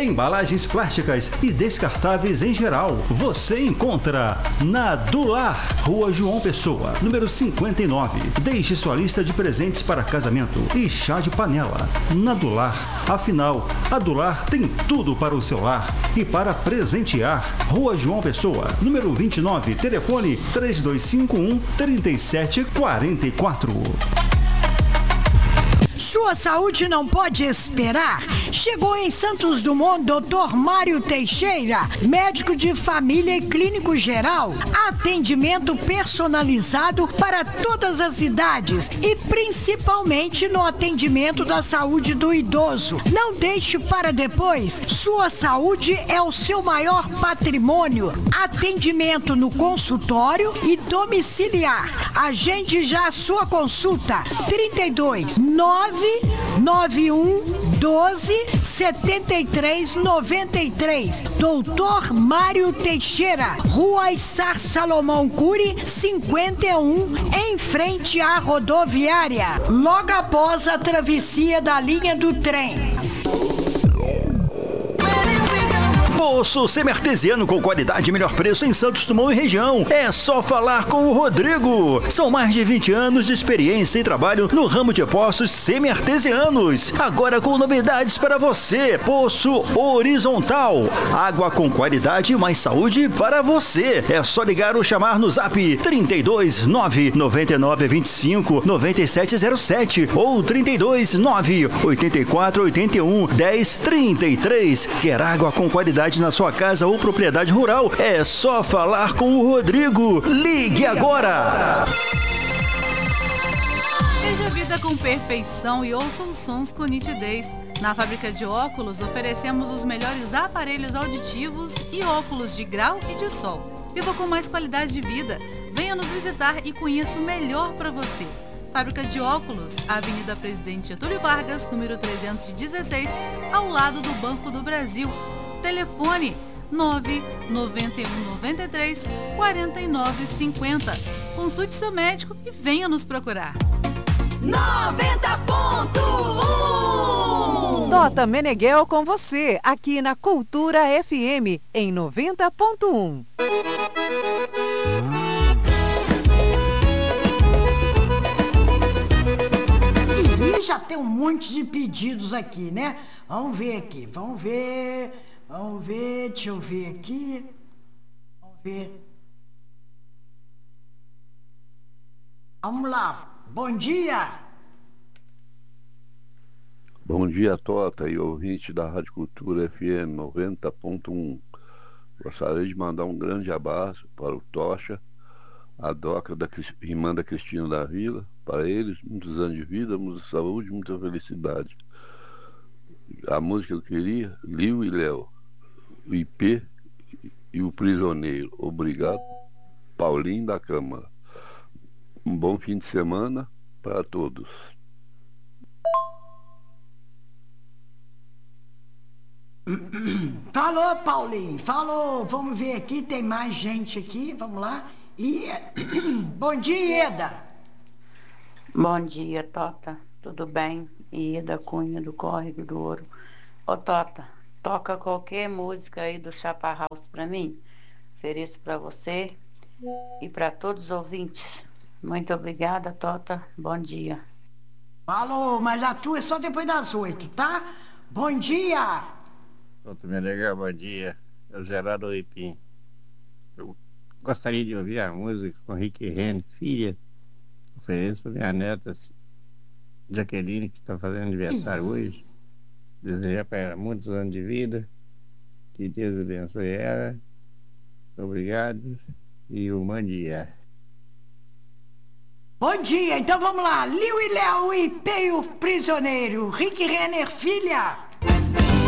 embalagens plásticas e descartáveis em geral. Você encontra na Dular, Rua João Pessoa, número 59. Deixe sua lista de presentes para casamento e chá de panela. Na Dular, afinal, a Dular tem tudo para o seu lar e para presentear. Rua João Pessoa, número 29, telefone 3251-3744. Sua saúde não pode esperar. Chegou em Santos Dumont Dr. Mário Teixeira, médico de família e clínico geral. Atendimento personalizado para todas as idades e principalmente no atendimento da saúde do idoso. Não deixe para depois. Sua saúde é o seu maior patrimônio. Atendimento no consultório e domiciliar. Agende já a sua consulta. 32 991 12 73 93. Doutor Mário Teixeira, Rua Issar Salomão Cury, 51, em frente à rodoviária, logo após a travessia da linha do trem. Poço semi-artesiano com qualidade e melhor preço em Santos Dumont e região. É só falar com o Rodrigo. São mais de 20 anos de experiência e trabalho no ramo de poços semi-artesianos. Agora com novidades para você. Poço horizontal. Água com qualidade e mais saúde para você. É só ligar ou chamar no zap 32 999 25 9707 ou 32 9 84 81 10 33. Quer água com qualidade na sua casa ou propriedade rural? É só falar com o Rodrigo. Ligue agora! Veja a vida com perfeição e ouça os sons com nitidez. Na Fábrica de Óculos, oferecemos os melhores aparelhos auditivos e óculos de grau e de sol. Viva com mais qualidade de vida. Venha nos visitar e conheça o melhor para você. Fábrica de Óculos, Avenida Presidente Getúlio Vargas, número 316, ao lado do Banco do Brasil. Telefone 99193 4950. Consulte seu médico e venha nos procurar. 90.1 Tota Meneghel com você, aqui na Cultura FM, em 90.1. E já tem um monte de pedidos aqui, né? Vamos ver aqui, vamos ver, deixa eu ver aqui, vamos ver. Vamos lá, bom dia. Bom dia, Tota e ouvinte da Rádio Cultura FM 90.1. Gostaria de mandar um grande abraço para o Tocha, a Doca da irmã da Cristina da Vila, para eles, muitos anos de vida, muita saúde, muita felicidade. A música que eu queria, Liu e Léo, o IP e o Prisioneiro. Obrigado, Paulinho da Câmara. Um bom fim de semana para todos. Falou, Paulinho, falou. Vamos ver aqui, tem mais gente aqui, vamos lá. Bom dia, Ieda. Bom dia, Tota. Tudo bem? Ieda Cunha, do Córrego do Ouro. Ô, Tota, toca qualquer música aí do Chapa House pra mim. Ofereço pra você e pra todos os ouvintes. Muito obrigada, Tota. Bom dia. Falou, mas a tua é só depois das 8, tá? Bom dia. Tota Meneghel, bom dia. É o Gerardo Oipim. Eu gostaria de ouvir a música com Rick Renner, filha. Ofereço a minha neta Jaqueline, que está fazendo aniversário hoje. Desejar para ela muitos anos de vida. Que Deus abençoe ela. Obrigado e um bom dia. Bom dia, então vamos lá. Liu e Léo e Peio Prisioneiro. Rick Renner, filha.